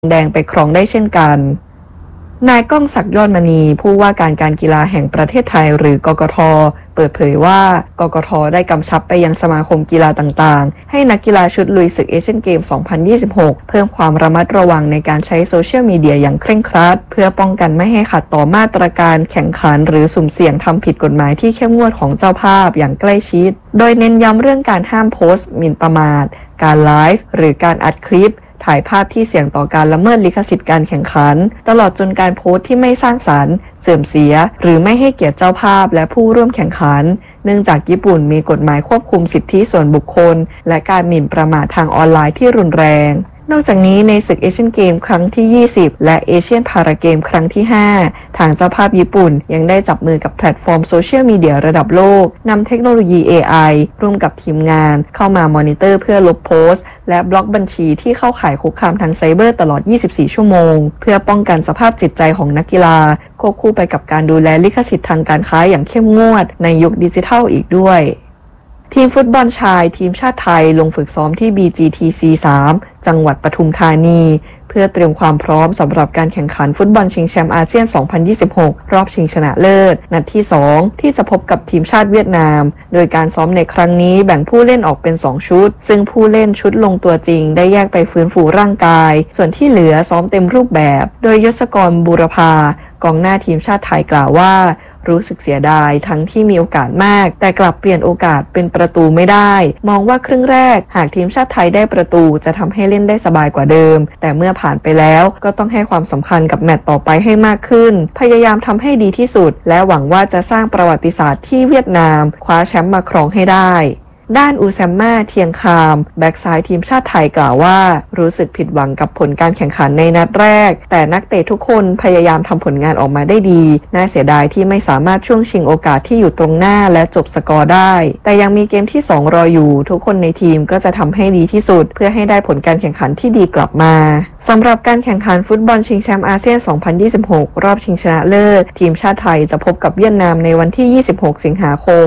แดงไปครองได้เช่นกันนายก้องศักดิ์ยอดมณีผู้ว่าการกีฬาแห่งประเทศไทยหรือกกท.เปิดเผยว่ากกท.ได้กำชับไปยังสมาคมกีฬาต่างๆให้นักกีฬาชุดลุยศึกเอเชียนเกม 2026 เพิ่มความระมัดระวังในการใช้โซเชียลมีเดียอย่างเคร่งครัดเพื่อป้องกันไม่ให้ขัดต่อมาตรการแข่งขันหรือสุ่มเสี่ยงทำผิดกฎหมายที่เข้มงวดของเจ้าภาพอย่างใกล้ชิดโดยเน้นย้ำเรื่องการห้ามโพสต์หมิ่นประมาทการไลฟ์หรือการอัดคลิปถ่ายภาพที่เสี่ยงต่อการละเมิดลิขสิทธิ์การแข่งขันตลอดจนการโพสต์ที่ไม่สร้างสรรค์เสื่อมเสียหรือไม่ให้เกียรติเจ้าภาพและผู้ร่วมแข่งขันเนื่องจากญี่ปุ่นมีกฎหมายควบคุมสิทธิส่วนบุคคลและการหมิ่นประมาททางออนไลน์ที่รุนแรงนอกจากนี้ในศึกเอเชียนเกมครั้งที่ 20 และเอเชียนพาราเกมครั้งที่ 5 ทางเจ้าภาพญี่ปุ่นยังได้จับมือกับแพลตฟอร์มโซเชียลมีเดียระดับโลกนำเทคโนโลยี AI ร่วมกับทีมงานเข้ามามอนิเตอร์เพื่อลบโพสต์และบล็อกบัญชีที่เข้าข่ายคุกคามทางไซเบอร์ตลอด 24 ชั่วโมงเพื่อป้องกันสภาพจิตใจของนักกีฬาควบคู่ไปกับการดูแลลิขสิทธิ์ทางการค้าอย่างเข้มงวดในยุคดิจิทัลอีกด้วยทีมฟุตบอลชายทีมชาติไทยลงฝึกซ้อมที่ BGTC 3 จังหวัดปทุมธานีเพื่อเตรียมความพร้อมสำหรับการแข่งขันฟุตบอลชิงแชมป์อาเซียน 2026 รอบชิงชนะเลิศนัดที่ 2 ที่จะพบกับทีมชาติเวียดนามโดยการซ้อมในครั้งนี้แบ่งผู้เล่นออกเป็น 2 ชุดซึ่งผู้เล่นชุดลงตัวจริงได้แยกไปฟื้นฟูร่างกายส่วนที่เหลือซ้อมเต็มรูปแบบโดยยศกรบูรพากองหน้าทีมชาติไทยกล่าวว่ารู้สึกเสียดายทั้งที่มีโอกาสมากแต่กลับเปลี่ยนโอกาสเป็นประตูไม่ได้มองว่าครึ่งแรกหากทีมชาติไทยได้ประตูจะทำให้เล่นได้สบายกว่าเดิมแต่เมื่อผ่านไปแล้วก็ต้องให้ความสำคัญกับแมตช์ต่อไปให้มากขึ้นพยายามทำให้ดีที่สุดและหวังว่าจะสร้างประวัติศาสตร์ที่เวียดนามคว้าแชมป์มาครองให้ได้ด้านอูแซมมาเทียงคามแบ็กซ้ายทีมชาติไทยกล่าวว่ารู้สึกผิดหวังกับผลการแข่งขันในนัดแรกแต่นักเตะทุกคนพยายามทำผลงานออกมาได้ดีน่าเสียดายที่ไม่สามารถช่วงชิงโอกาสที่อยู่ตรงหน้าและจบสกอร์ได้แต่ยังมีเกมที่2รออยู่ทุกคนในทีมก็จะทำให้ดีที่สุดเพื่อให้ได้ผลการแข่งขันที่ดีกลับมาสำหรับการแข่งขันฟุตบอลชิงแชมป์อาเซียน 2026 รอบชิงชนะเลิศทีมชาติไทยจะพบกับเวียดนามในวันที่ 26 สิงหาคม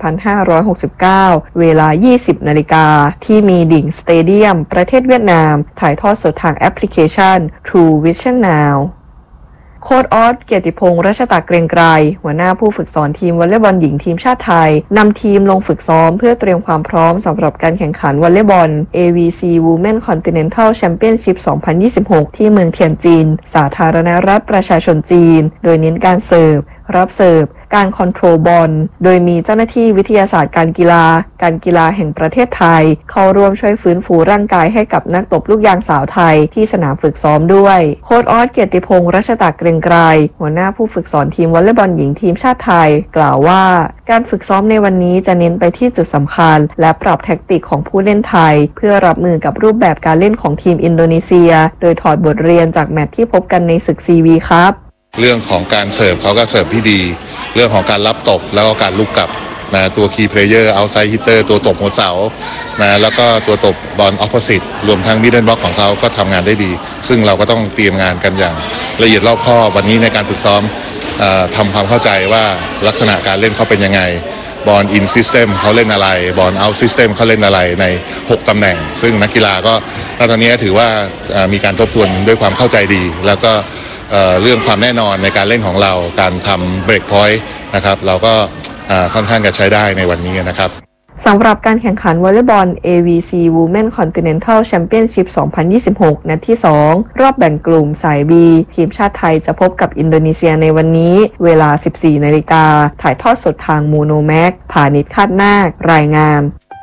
2569 เวลา 20 นาฬิกาที่มีดิ่งสเตเดียมประเทศเวียดนามถ่ายทอดสดทางแอปพลิเคชัน True Vision Nowโค้ชออสเกียรติพงษ์รัชตะเกรียงไกรหัวหน้าผู้ฝึกสอนทีมวอลเลย์บอลหญิงทีมชาติไทยนำทีมลงฝึกซ้อมเพื่อเตรียมความพร้อมสำหรับการแข่งขันวอลเลย์บอล AVC Women Continental Championship 2026 ที่เมืองเทียนจินสาธารณรัฐประชาชนจีนโดยเน้นการเสิร์ฟรับเสิร์ฟการคอนโทรลบอลโดยมีเจ้าหน้าที่วิทยาศาสตร์การกีฬาแห่งประเทศไทยเข้าร่วมช่วยฟื้นฟูร่างกายให้กับนักตบลูกยางสาวไทยที่สนามฝึกซ้อมด้วยโค้ชออสเกียรติพงษ์รัชตะเกรียงไกรหัวหน้าผู้ฝึกสอนทีมวอลเลย์บอลหญิงทีมชาติไทยกล่าวว่าการฝึกซ้อมในวันนี้จะเน้นไปที่จุดสำคัญและปรับแทคติกของผู้เล่นไทยเพื่อรับมือกับรูปแบบการเล่นของทีมอินโดนีเซียโดยถอดบทเรียนจากแมตช์ที่พบกันในศึก CV ครับเรื่องของการเสิร์ฟเขาก็เสิร์ฟที่ดีเรื่องของการรับตบแล้วก็การลุกกลับนะตัวคีย์เพลเยอร์เอาไซด์ฮิตเตอร์ตัวตบหัวเสานะแล้วก็ตัวตบบอลออปโพสิตรวมทั้งมิดเดิลบล็อกของเขาก็ทำงานได้ดีซึ่งเราก็ต้องเตรียมงานกันอย่างละเอียดรอบคอบวันนี้ในการฝึกซ้อมทำความเข้าใจว่าลักษณะการเล่นเขาเป็นยังไงบอลอินซิสเต็มเขาเล่นอะไรบอลเอาซิสเต็มเขาเล่นอะไรใน6ตำแหน่งซึ่งนักกีฬาก็ตอนนี้ถือว่ามีการทบทวนด้วยความเข้าใจดีแล้วก็เรื่องความแน่นอนในการเล่นของเราการทำเบรกพอยต์นะครับเราก็ค่อนข้างจะใช้ได้ในวันนี้นะครับสำหรับการแข่งขันวอลเลย์บอล AVC Women Continental Championship 2026 นัดที่ 2 รอบแบ่งกลุ่มสาย B ทีมชาติไทยจะพบกับอินโดนีเซียในวันนี้เวลา 14 นาฬิกาถ่ายทอดสดทางมูโนแม็กผานิชคาดนาครายงาน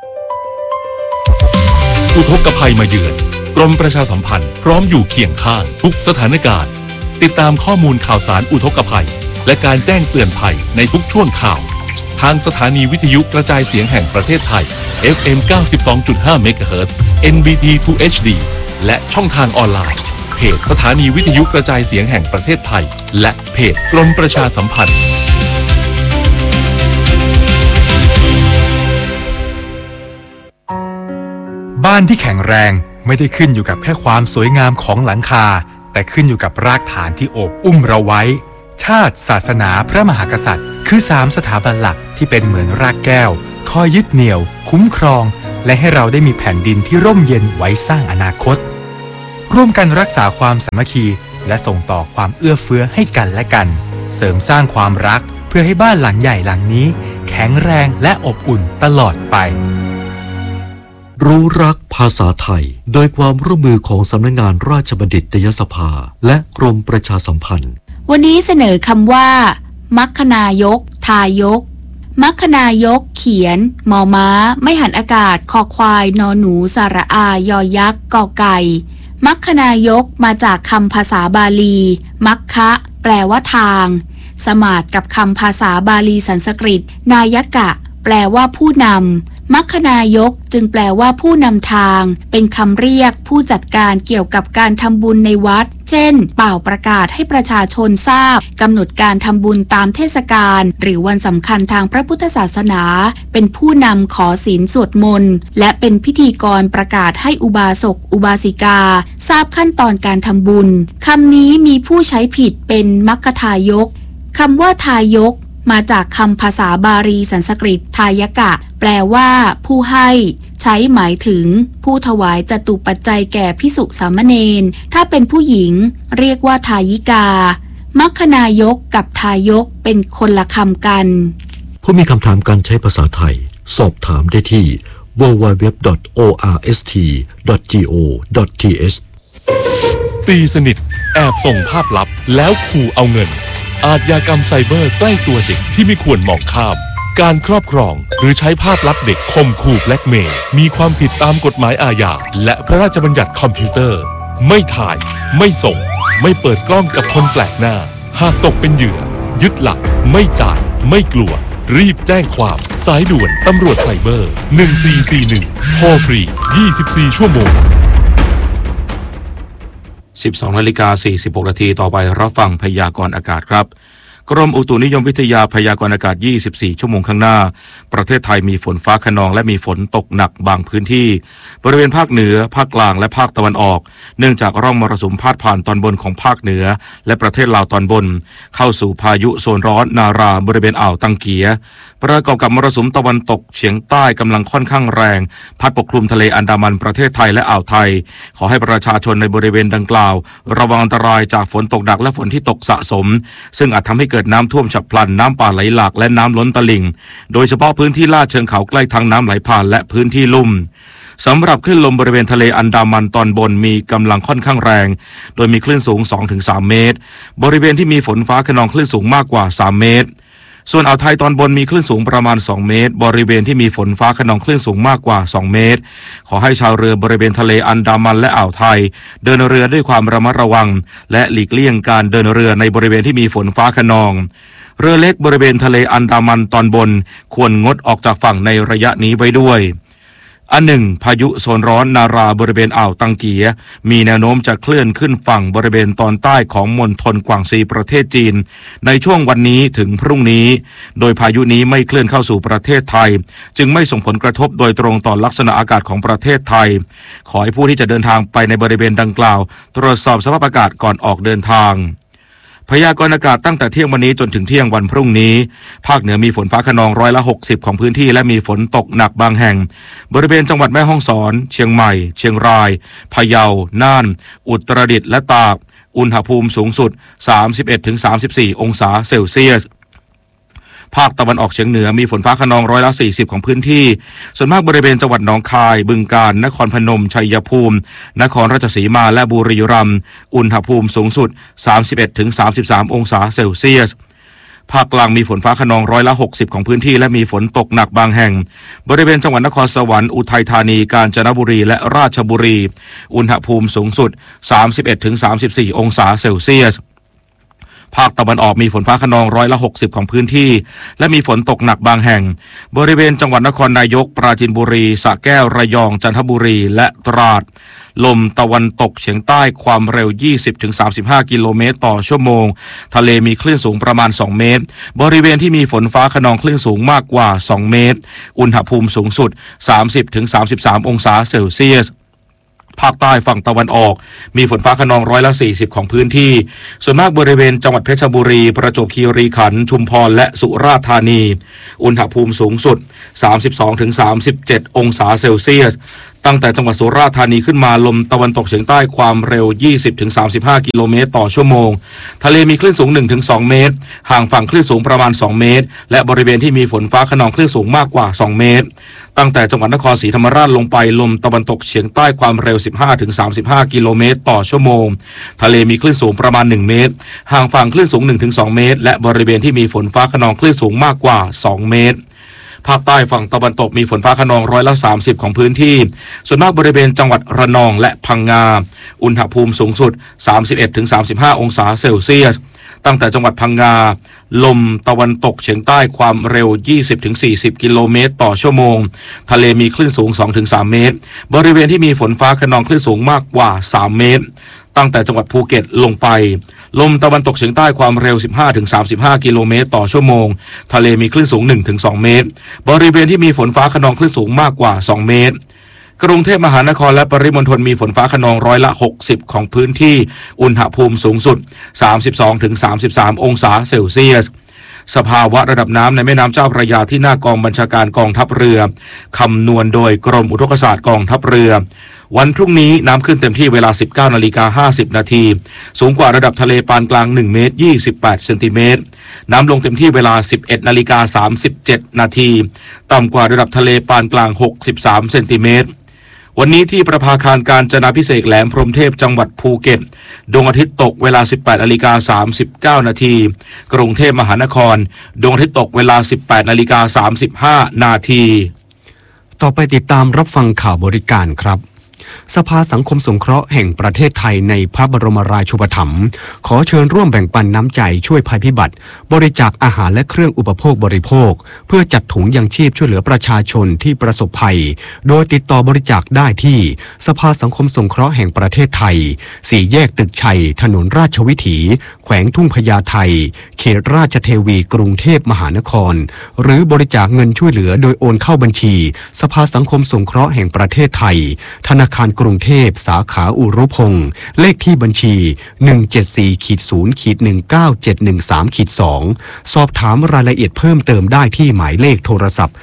อุทกภัยมาเยือนกรมประชาสัมพันธ์พร้อมอยู่เคียงข้างทุกสถานการณ์ติดตามข้อมูลข่าวสารอุทกภัยและการแจ้งเตือนภัยในทุกช่วงข่าวทางสถานีวิทยุกระจายเสียงแห่งประเทศไทย FM 92.5 MHz NBT 2 HD และช่องทางออนไลน์เพจสถานีวิทยุกระจายเสียงแห่งประเทศไทยและเพจกรมประชาสัมพันธ์บ้านที่แข็งแรงไม่ได้ขึ้นอยู่กับแค่ความสวยงามของหลังคาแต่ขึ้นอยู่กับรากฐานที่โอบอุ้มเราไว้ชาติศาสนาพระมหากษัตริย์คือ3สถาบันหลักที่เป็นเหมือนรากแก้วคอยยึดเหนี่ยวคุ้มครองและให้เราได้มีแผ่นดินที่ร่มเย็นไว้สร้างอนาคตร่วมกันรักษาความสามัคคีและส่งต่อความเอื้อเฟื้อให้กันและกันเสริมสร้างความรักเพื่อให้บ้านหลังใหญ่หลังนี้แข็งแรงและอบอุ่นตลอดไปรู้รักภาษาไทยโดยความร่วมมือของสำนักงานราชบัณฑิตยสภาและกรมประชาสัมพันธ์วันนี้เสนอคำว่ามัคคนายกทายกมัคคนายกเขียนมอม้าไม่หันอากาศคอควายนอหนูสระอายอยักษ์กอไก่มัคคนายกมาจากคำภาษาบาลีมัคคะแปลว่าทางสมาทกับคำภาษาบาลีสันสกฤตนายกะแปลว่าผู้นำมัคคนายกจึงแปลว่าผู้นำทางเป็นคำเรียกผู้จัดการเกี่ยวกับการทำบุญในวัดเช่นเป่าประกาศให้ประชาชนทราบกำหนดการทำบุญตามเทศกาลหรือวันสำคัญทางพระพุทธศาสนาเป็นผู้นำขอศีลสวดมนต์และเป็นพิธีกรประกาศให้อุบาสกอุบาสิกาทราบขั้นตอนการทำบุญคำนี้มีผู้ใช้ผิดเป็นมัคคทายกคำว่าทายกมาจากคำภาษาบาลีสันสกฤตทายกะแปลว่าผู้ให้ใช้หมายถึงผู้ถวายจตุปัจจัยแก่ภิกษุสามเณรถ้าเป็นผู้หญิงเรียกว่าทายิกามัคคนายกกับทายกเป็นคนละคำกันผู้มีคำถามการใช้ภาษาไทยสอบถามได้ที่ www.orst.go.th ตีสนิทแอบส่งภาพลับแล้วขู่เอาเงินอาชญากรรมไซเบอร์ใกล้ตัวเด็กที่ไม่ควรมองข้ามการครอบครองหรือใช้ภาพลับเด็กข่มขู่แบล็กเมย์มีความผิดตามกฎหมายอาญาและพระราชบัญญัติคอมพิวเตอร์ไม่ถ่ายไม่ส่งไม่เปิดกล้องกับคนแปลกหน้าหากตกเป็นเหยื่อยึดหลักไม่จ่ายไม่กลัวรีบแจ้งความสายด่วนตำรวจไซเบอร์1441โทรฟรี24ชั่วโมง 12:46 นาทีต่อไปรับฟังพยากรณ์อากาศครับกรมอุตุนิยมวิทยาพยากรณ์อากาศ24ชั่วโมงข้างหน้าประเทศไทยมีฝนฟ้าคะนองและมีฝนตกหนักบางพื้นที่บริเวณภาคเหนือภาคกลางและภาคตะวันออกเนื่องจากร่องมรสุมพาดผ่านตอนบนของภาคเหนือและประเทศลาวตอนบนเข้าสู่พายุโซนร้อนนาราบริเวณอ่าวตังเกียประกอบกับมรสุมตะวันตกเฉียงใต้กำลังค่อนข้างแรงพัดปกคลุมทะเลอันดามันประเทศไทยและอ่าวไทยขอให้ประชาชนในบริเวณดังกล่าวระวังอันตรายจากฝนตกหนักและฝนที่ตกสะสมซึ่งอาจทำให้เกิดน้ำท่วมฉับพลันน้ำป่าไหลหลากและน้ำล้นตลิ่งโดยเฉพาะพื้นที่ลาดเชิงเขาใกล้ทางน้ำไหลผ่านและพื้นที่ลุ่มสำหรับคลื่นลมบริเวณทะเลอันดามันตอนบนมีกำลังค่อนข้างแรงโดยมีคลื่นสูง 2-3 เมตรบริเวณที่มีฝนฟ้าคะนองคลื่นสูงมากกว่า3 เมตรส่วนอ่าวไทยตอนบนมีคลื่นสูงประมาณ2 เมตรบริเวณที่มีฝนฟ้าคะนองคลื่นสูงมากกว่า2 เมตรขอให้ชาวเรือบริเวณทะเลอันดามันและอ่าวไทยเดินเรือด้วยความระมัดระวังและหลีกเลี่ยงการเดินเรือในบริเวณที่มีฝนฟ้าคะนองเรือเล็กบริเวณทะเลอันดามันตอนบนควรงดออกจากฝั่งในระยะนี้ไว้ด้วยอันหนึ่งพายุโซนร้อนนาราบริเวณอ่าวตังเกียมีแนวโน้มจะเคลื่อนขึ้นฝั่งบริเวณตอนใต้ของมณฑลกวางซีประเทศจีนในช่วงวันนี้ถึงพรุ่งนี้โดยพายุนี้ไม่เคลื่อนเข้าสู่ประเทศไทยจึงไม่ส่งผลกระทบโดยตรงต่อลักษณะอากาศของประเทศไทยขอให้ผู้ที่จะเดินทางไปในบริเวณดังกล่าวตรวจสอบสภาพอากาศก่อนออกเดินทางพยากรณ์อากาศตั้งแต่เที่ยงวันนี้จนถึงเที่ยงวันพรุ่งนี้ภาคเหนือมีฝนฟ้าคะนอง60%ของพื้นที่และมีฝนตกหนักบางแห่งบริเวณจังหวัดแม่ฮ่องสอนเชียงใหม่เชียงรายพะเยาน่านอุตรดิตถ์และตากอุณหภูมิสูงสุด 31-34 องศาเซลเซียสภาคตะวันออกเฉียงเหนือมีฝนฟ้าคะนอง40%ของพื้นที่ส่วนมากบริเวณจังหวัดหนองคายบึงกาฬนครพนมชัยภูมินครราชสีมาและบุรีรัมย์อุณหภูมิสูงสุด 31-33 องศาเซลเซียสภาคกลางมีฝนฟ้าคะนอง60%ของพื้นที่และมีฝนตกหนักบางแห่งบริเวณจังหวัดนครสวรรค์อุทัยธานีกาญจนบุรีและราชบุรีอุณหภูมิสูงสุด 31-34 องศาเซลเซียสภาคตะวันออกมีฝนฟ้าคะนอง60%ของพื้นที่และมีฝนตกหนักบางแห่งบริเวณจังหวัดนครนายกปราจีนบุรีสระแก้วระยองจันทบุรีและตราดลมตะวันตกเฉียงใต้ความเร็ว 20-35 กิโลเมตรต่อชั่วโมงทะเลมีคลื่นสูงประมาณ2 เมตรบริเวณที่มีฝนฟ้าคะนองคลื่นสูงมากกว่า2 เมตรอุณหภูมิสูงสุด 30-33 องศาเซลเซียสภาคใต้ฝั่งตะวันออกมีฝนฟ้าคะนอง40%ของพื้นที่ส่วนมากบริเวณจังหวัดเพชรบุรีประจวบคีรีขันธ์ชุมพรและสุราษฎร์ธานีอุณหภูมิสูงสุด 32-37 องศาเซลเซียสตั้งแต่จังหวัดสุราษฎร์ธานีขึ้นมาลมตะวันตกเฉียงใต้ความเร็ว 20-35 กิโลเมตรต่อชั่วโมงทะเลมีคลื่นสูง 1-2 เมตรห่างฝั่งคลื่นสูงประมาณ 2 เมตรและบริเวณที่มีฝนฟ้าคะนองคลื่นสูงมากกว่า 2 เมตรตั้งแต่จังหวัดนครศรีธรรมราชลงไปลมตะวันตกเฉียงใต้ความเร็ว 15-35 กิโลเมตรต่อชั่วโมงทะเลมีคลื่นสูงประมาณ 1 เมตรห่างฝั่งคลื่นสูง 1-2 เมตรและบริเวณที่มีฝนฟ้าคะนองคลื่นสูงมากกว่า 2 เมตรภาคใต้ฝั่งตะวันตกมีฝนฟ้าคะนอง30%ของพื้นที่ส่วนมากบริเวณจังหวัดระนองและพังงาอุณหภูมิสูงสุด 31-35 องศาเซลเซียสตั้งแต่จังหวัดพังงาลมตะวันตกเฉียงใต้ความเร็ว 20-40 กิโลเมตรต่อชั่วโมงทะเลมีคลื่นสูง 2-3 เมตรบริเวณที่มีฝนฟ้าคะนองคลื่นสูงมากกว่า 3 เมตรตั้งแต่จังหวัดภูเก็ตลงไปลมตะวันตกเฉียงใต้ความเร็ว 15-35 กิโลเมตรต่อชั่วโมงทะเลมีคลื่นสูง 1-2 เมตรบริเวณที่มีฝนฟ้าคะนองคลื่นสูงมากกว่า 2 เมตรกรุงเทพมหานครและปริมณฑลมีฝนฟ้าคะนอง60%ของพื้นที่อุณหภูมิสูงสุด 32-33 องศาเซลเซียสสภาวะระดับน้ำในแม่น้ำเจ้าพระยาที่หน้ากองบัญชาการกองทัพเรือคำนวณโดยกรมอุทกศาสตร์กองทัพเรือวันพรุ่งนี้น้ำขึ้นเต็มที่เวลา 19:50 น.สูงกว่าระดับทะเลปานกลาง1 เมตร 28 เซนติเมตรน้ำลงเต็มที่เวลา 11:37 น.ต่ำกว่าระดับทะเลปานกลาง63 เซนติเมตรวันนี้ที่ประภาคารกาญจนาภิเษกแหลมพรหมเทพจังหวัดภูเก็ตดวงอาทิตย์ตกเวลา 18:39 น.กรุงเทพมหานครดวงอาทิตย์ตกเวลา 18:35 น. ต่อไปติดตามรับฟังข่าวบริการครับสภาสังคมสงเคราะห์แห่งประเทศไทยในพระบรมราชูปถัมภ์ขอเชิญร่วมแบ่งปันน้ำใจช่วยภัยพิบัติบริจาคอาหารและเครื่องอุปโภคบริโภคเพื่อจัดถุงยังชีพช่วยเหลือประชาชนที่ประสบภัยโดยติดต่อบริจาคได้ที่สภาสังคมสงเคราะห์แห่งประเทศไทย4 แยกตึกชัยถนนราชวิถีแขวงทุ่งพญาไทเขตราชเทวีกรุงเทพมหานครหรือบริจาคเงินช่วยเหลือโดยโอนเข้าบัญชีสภาสังคมสงเคราะห์แห่งประเทศไทยธนาคารกรุงเทพสาขาอุรุพงศ์เลขที่บัญชี 174-0-19713-2 สอบถามรายละเอียดเพิ่มเติมได้ที่หมายเลขโทรศัพท์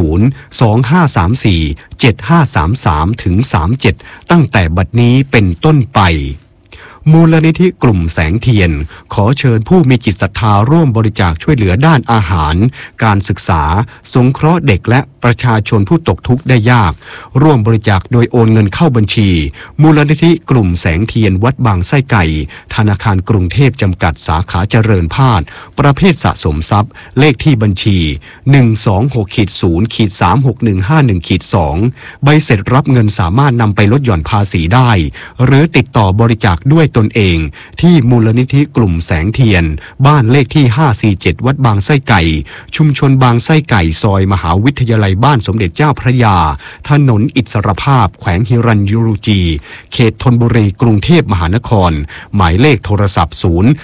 02534-7533-37 ตั้งแต่บัดนี้เป็นต้นไปมูลนิธิกลุ่มแสงเทียนขอเชิญผู้มีจิตศรัทธาร่วมบริจาคช่วยเหลือด้านอาหารการศึกษาสงเคราะห์เด็กและประชาชนผู้ตกทุกข์ได้ยากร่วมบริจาคโดยโอนเงินเข้าบัญชีมูลนิธิกลุ่มแสงเทียนวัดบางไส้ไก่ธนาคารกรุงเทพจำกัดสาขาเจริญพาดประเภทสะสมทรัพย์เลขที่บัญชี 126-0-36151-2 ใบเสร็จรับเงินสามารถนำไปลดหย่อนภาษีได้หรือติดต่อบริจาคด้วยตนเองที่มูลนิธิกลุ่มแสงเทียนบ้านเลขที่547วัดบางไส้ไก่ชุมชนบางไส้ไก่ซอยมหาวิทยาลัยบ้านสมเด็จเจ้าพระยาถนนอิสรภาพแขวงฮิรัญยูรูจีเขตธนบุรีกรุงเทพมหานครหมายเลขโทรศัพท์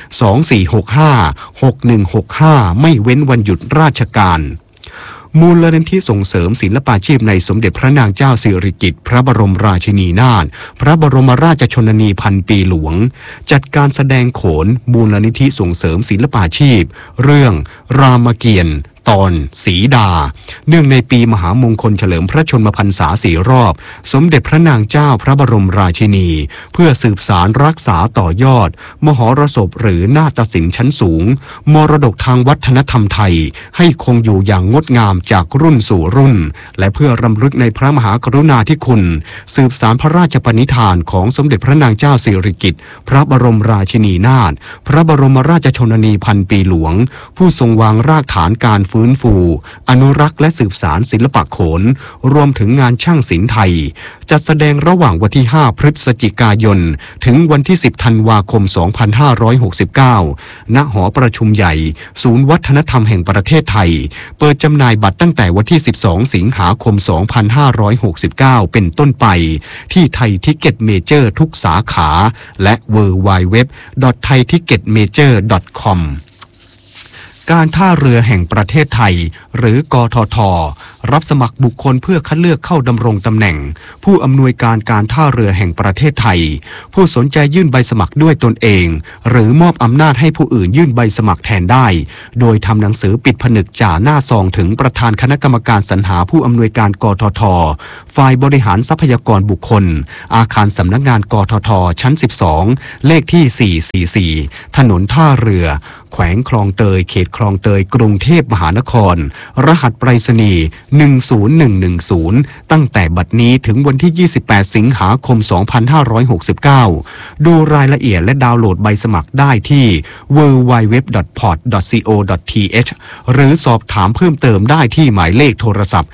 024656165ไม่เว้นวันหยุดราชการมูลนิธิส่งเสริมศิลปาชีพในสมเด็จพระนางเจ้าสิริกิติ์พระบรมราชินีนาถพระบรมราชชนนีพันปีหลวงจัดการแสดงโขนมูลนิธิส่งเสริมศิลปาชีพเรื่องรามเกียรติ์ตอนสีดาเนื่องในปีมหามงคลเฉลิมพระชนมพรรษา4 รอบสมเด็จพระนางเจ้าพระบรมราชินีเพื่อสืบสารรักษาต่อยอดมหรสพหรือนาฏศิลป์ชั้นสูงมรดกทางวัฒนธรรมไทยให้คงอยู่อย่างงดงามจากรุ่นสู่รุ่นและเพื่อรำลึกในพระมหากรุณาธิคุณสืบสารพระราชปณิธานของสมเด็จพระนางเจ้าสิริกิติ์พระบรมราชินีนาถพระบรมราชชนนีพันปีหลวงผู้ทรงวางรากฐานการฟื้นฟูอนุรักษ์และสืบสารศิลปะโขนรวมถึงงานช่างศิลป์ไทยจัดแสดงระหว่างวันที่5 พฤศจิกายนถึงวันที่10 ธันวาคม 2569 ณ หอประชุมใหญ่ศูนย์วัฒนธรรมแห่งประเทศไทยเปิดจำหน่ายบัตรตั้งแต่วันที่12 สิงหาคม 2569 เป็นต้นไปที่ไทยทิกเก็ตเมเจอร์ทุกสาขาและ www.thaiticketmajor.com การท่าเรือแห่งประเทศไทยหรือกทท.รับสมัครบุคคลเพื่อคัดเลือกเข้าดำรงตำแหน่งผู้อำนวยการการท่าเรือแห่งประเทศไทยผู้สนใจยื่นใบสมัครด้วยตนเองหรือมอบอำนาจให้ผู้อื่นยื่นใบสมัครแทนได้โดยทำหนังสือปิดผนึกจ่าหน้าซองถึงประธานคณะกรรมการสรรหาผู้อำนวยการกทท.ฝ่ายบริหารทรัพยากรบุคคลอาคารสำนักงานกทท.ชั้น 12 เลขที่ 444 ถนนท่าเรือแขวงคลองเตยเขตคลองเตยกรุงเทพมหานครรหัสไปรษณีย์10110ตั้งแต่บัดนี้ถึงวันที่ 28 สิงหาคม 2569 ดูรายละเอียดและดาวน์โหลดใบสมัครได้ที่ www.port.co.th หรือสอบถามเพิ่มเติมได้ที่หมายเลขโทรศัพท์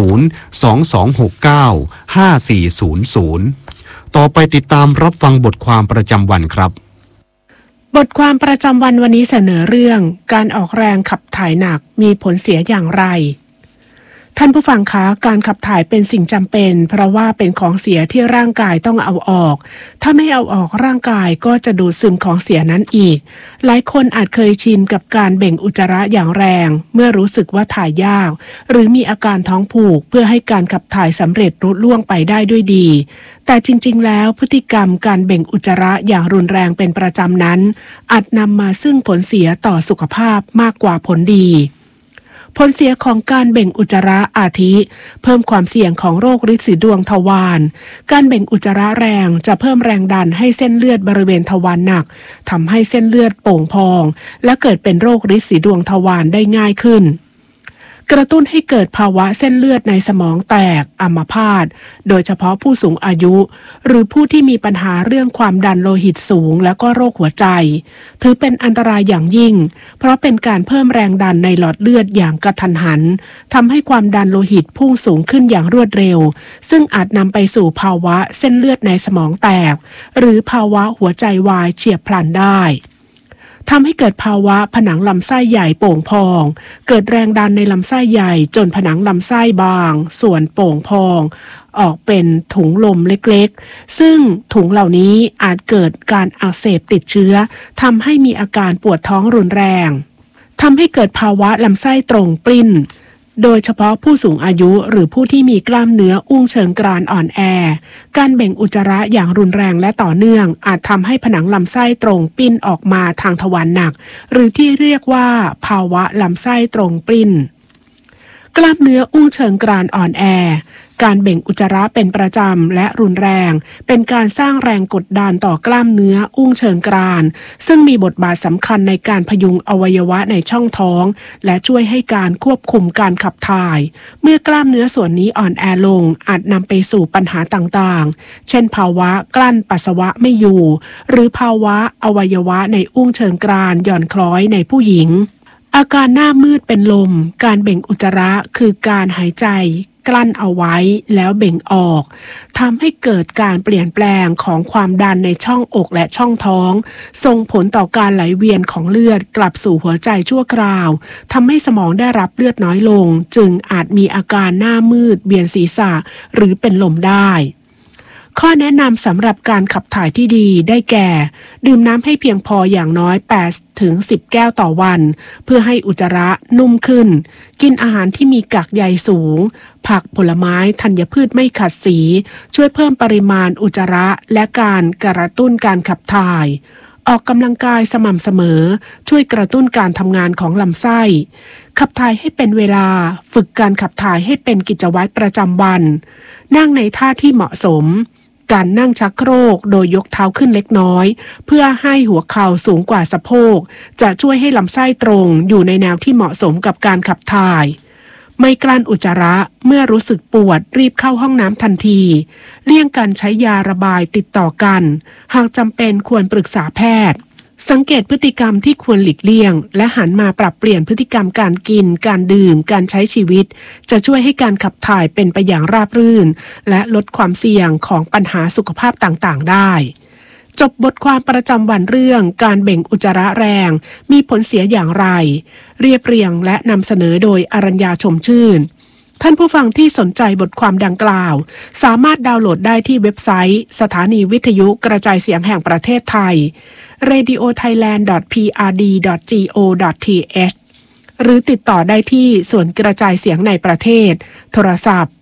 022695400 ต่อไปติดตามรับฟังบทความประจำวันครับบทความประจำวันวันนี้เสนอเรื่องการออกแรงขับถ่ายหนักมีผลเสียอย่างไรท่านผู้ฟังคะการขับถ่ายเป็นสิ่งจำเป็นเพราะว่าเป็นของเสียที่ร่างกายต้องเอาออกถ้าไม่เอาออกร่างกายก็จะดูดซึมของเสียนั้นอีกหลายคนอาจเคยชินกับการเบ่งอุจจาระอย่างแรงเมื่อรู้สึกว่าถ่ายยากหรือมีอาการท้องผูกเพื่อให้การขับถ่ายสำเร็จรุ่ล่วงไปได้ด้วยดีแต่จริงๆแล้วพฤติกรรมการเบ่งอุจจาระอย่างรุนแรงเป็นประจำนั้นอาจนำมาซึ่งผลเสียต่อสุขภาพมากกว่าผลดีผลเสียของการเบ่งอุจจาระอาทิเพิ่มความเสี่ยงของโรคฤทธิ์สีดวงทวารการเบ่งอุจจาระแรงจะเพิ่มแรงดันให้เส้นเลือดบริเวณทวารหนักทำให้เส้นเลือดโป่งพองและเกิดเป็นโรคฤทธิ์สีดวงทวารได้ง่ายขึ้นกระตุ้นให้เกิดภาวะเส้นเลือดในสมองแตกอัมพาตโดยเฉพาะผู้สูงอายุหรือผู้ที่มีปัญหาเรื่องความดันโลหิตสูงและก็โรคหัวใจถือเป็นอันตรายอย่างยิ่งเพราะเป็นการเพิ่มแรงดันในหลอดเลือดอย่างกระทันหันทำให้ความดันโลหิตพุ่งสูงขึ้นอย่างรวดเร็วซึ่งอาจนำไปสู่ภาวะเส้นเลือดในสมองแตกหรือภาวะหัวใจวายเฉียบพลันได้ทำให้เกิดภาวะผนังลำไส้ใหญ่โป่งพองเกิดแรงดันในลำไส้ใหญ่จนผนังลำไส้บางส่วนโป่งพองออกเป็นถุงลมเล็กๆซึ่งถุงเหล่านี้อาจเกิดการอักเสบติดเชื้อทำให้มีอาการปวดท้องรุนแรงทำให้เกิดภาวะลำไส้ตรงปลิ้นโดยเฉพาะผู้สูงอายุหรือผู้ที่มีกล้ามเนื้ออุ้งเชิงกรานอ่อนแอการเบ่งอุจจาระอย่างรุนแรงและต่อเนื่องอาจทำให้ผนังลำไส้ตรงปลิ้นออกมาทางทวารหนักหรือที่เรียกว่าภาวะลำไส้ตรงปลิ้นกล้ามเนื้ออุ้งเชิงกรานอ่อนแอการเบ่งอุจจาระเป็นประจำและรุนแรงเป็นการสร้างแรงกดดันต่อกล้ามเนื้ออุ้งเชิงกรานซึ่งมีบทบาทสำคัญในการพยุงอวัยวะในช่องท้องและช่วยให้การควบคุมการขับถ่ายเมื่อกล้ามเนื้อส่วนนี้อ่อนแอลงอาจนำไปสู่ปัญหาต่างๆเช่นภาวะกลั้นปัสสาวะไม่อยู่หรือภาวะอวัยวะในอุ้งเชิงกรานหย่อนคล้อยในผู้หญิงอาการหน้ามืดเป็นลมการเบ่งอุจจาระคือการหายใจกลั้นเอาไว้แล้วเบ่งออกทำให้เกิดการเปลี่ยนแปลงของความดันในช่องอกและช่องท้องส่งผลต่อการไหลเวียนของเลือดกลับสู่หัวใจชั่วคราวทำให้สมองได้รับเลือดน้อยลงจึงอาจมีอาการหน้ามืดเวียนศีรษะหรือเป็นลมได้ข้อแนะนำสำหรับการขับถ่ายที่ดีได้แก่ดื่มน้ำให้เพียงพออย่างน้อย 8-10 แก้วต่อวันเพื่อให้อุจจาระนุ่มขึ้นกินอาหารที่มีกากใยสูงผักผลไม้ธัญพืชไม่ขัดสีช่วยเพิ่มปริมาณอุจจาระและการกระตุ้นการขับถ่ายออกกำลังกายสม่ำเสมอช่วยกระตุ้นการทำงานของลำไส้ขับถ่ายให้เป็นเวลาฝึกการขับถ่ายให้เป็นกิจวัตรประจำวันนั่งในท่าที่เหมาะสมการนั่งชักโครกโดยยกเท้าขึ้นเล็กน้อยเพื่อให้หัวเข่าสูงกว่าสะโพกจะช่วยให้ลำไส้ตรงอยู่ในแนวที่เหมาะสมกับการขับถ่ายไม่กลั้นอุจจาระเมื่อรู้สึกปวดรีบเข้าห้องน้ำทันทีเลี่ยงการใช้ยาระบายติดต่อกันหากจำเป็นควรปรึกษาแพทย์สังเกตพฤติกรรมที่ควรหลีกเลี่ยงและหันมาปรับเปลี่ยนพฤติกรรมการกินการดื่มการใช้ชีวิตจะช่วยให้การขับถ่ายเป็นไปอย่างราบรื่นและลดความเสี่ยงของปัญหาสุขภาพต่างๆได้จบบทความประจำวันเรื่องการเบ่งอุจจาระแรงมีผลเสียอย่างไรเรียบเรียงและนำเสนอโดยอรัญญาชมชื่นท่านผู้ฟังที่สนใจบทความดังกล่าวสามารถดาวน์โหลดได้ที่เว็บไซต์สถานีวิทยุกระจายเสียงแห่งประเทศไทย radiothailand.prd.go.th หรือติดต่อได้ที่ส่วนกระจายเสียงในประเทศโทรศัพท์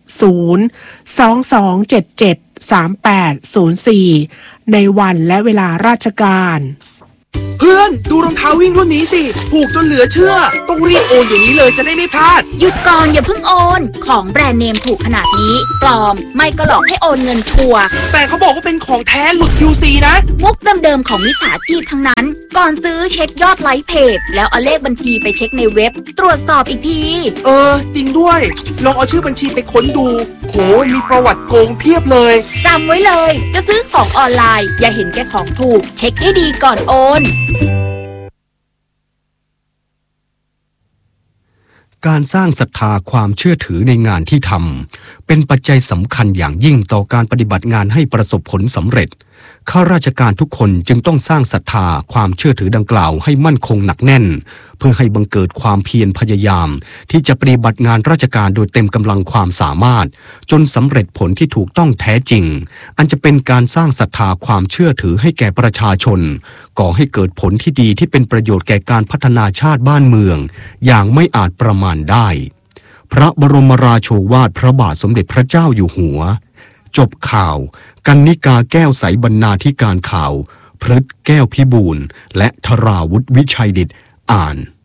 022773804ในวันและเวลาราชการเพื่อนดูรองเท้าวิ่งรุ่นนี้สิถูกจนเหลือเชื่อต้องรีบโอนเดี๋ยวนี้เลยจะได้ไม่พลาดหยุดก่อนอย่าเพิ่งโอนของแบรนด์เนมถูกขนาดนี้ปลอมไม่ก็หลอกให้โอนเงินชัวร์แต่เขาบอกว่าเป็นของแท้หลุด UC นะมุกเดิมๆของมิจฉาชีพทั้งนั้นก่อนซื้อเช็คยอดไลค์เพจแล้วเอาเลขบัญชีไปเช็คในเว็บตรวจสอบอีกทีจริงด้วยลองเอาชื่อบัญชีไปค้นดูโหมีประวัติโกงเพียบเลยจำไว้เลยจะซื้อของออนไลน์อย่าเห็นแก่ของถูกเช็คให้ดีก่อนโอนการสร้างศรัทธาความเชื่อถือในงานที่ทำเป็นปัจจัยสำคัญอย่างยิ่งต่อการปฏิบัติงานให้ประสบผลสำเร็จข้าราชการทุกคนจึงต้องสร้างศรัทธาความเชื่อถือดังกล่าวให้มั่นคงหนักแน่นเพื่อให้บังเกิดความเพียรพยายามที่จะปฏิบัติงานราชการโดยเต็มกำลังความสามารถจนสำเร็จผลที่ถูกต้องแท้จริงอันจะเป็นการสร้างศรัทธาความเชื่อถือให้แก่ประชาชนก่อให้เกิดผลที่ดีที่เป็นประโยชน์แก่การพัฒนาชาติบ้านเมืองอย่างไม่อาจประมาณได้พระบรมราโชวาทพระบาทสมเด็จพระเจ้าอยู่หัวจบข่าวกรรณิกาแก้วใสบรรณาธิการข่าวพฤทธิ์แก้วพิบูลและธราวุฒิวิชัยดิษฐ์อ่าน